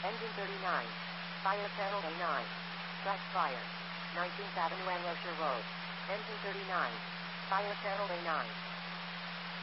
Engine 39. Fire channel A9. Track fire. 19th Avenue and Wilshire Road. Engine 39. Fire channel A9.